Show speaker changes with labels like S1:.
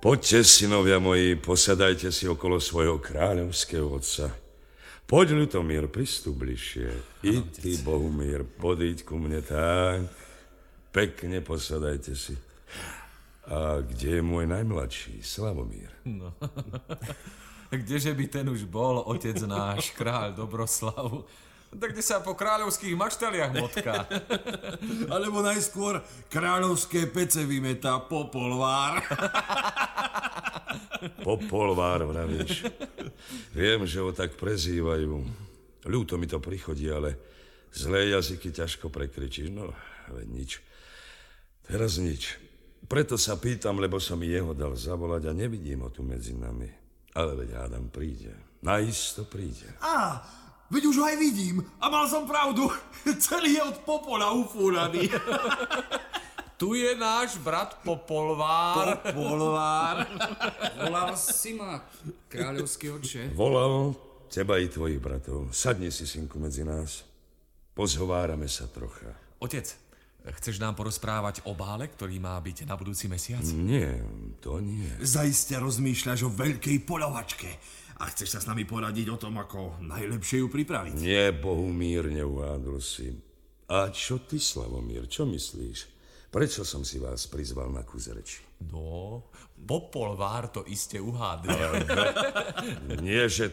S1: Poďte, synovia moji, posadajte si okolo svojho kráľovského otca. Poď, Ľutomír, pristup bližšie. I ty, Bohumír, podíď ku mne tak. Pekne posadajte si. A kde je môj najmladší, Slavomír?
S2: No. Kdeže by ten už bol, otec náš, kráľ Dobroslav? Tak kde sa po kráľovských maštaliach motká?
S3: Alebo najskôr kráľovské pece vymetá Popolvár.
S1: Popolvár, vravíš. Viem, že ho tak prezývajú. Ľúto mi to prichodí, ale zlé jazyky ťažko prekričíš. No, veď nič. Teraz nič. Preto sa pýtam, lebo som jeho dal zavolať a nevidím ho tu medzi nami. Ale veď Adam príde. Naisto príde.
S3: Veď už ho aj vidím a mal som pravdu. Celý je od popola ufúraný.
S2: Tu je náš brat Popolvár.
S3: Popolvár.
S4: Volal si ma, kráľovský otče?
S1: Volal teba i tvojich bratov. Sadni si, synku, medzi nás. Pozhovárame sa trocha.
S2: Otec, chceš nám porozprávať o bále, ktorý má byť na budúci mesiac?
S1: Nie, to nie.
S3: Zaiste rozmýšľaš o veľkej poľovačke a chceš sa s nami poradiť o tom, ako najlepšie ju pripraviť.
S1: Nie, Bohumír, neuvádol si. A čo ty, Slavomír, čo myslíš? Prečo som si vás prizval na kus reči?
S2: No, Popolvár to iste uhádne.
S1: Nie, že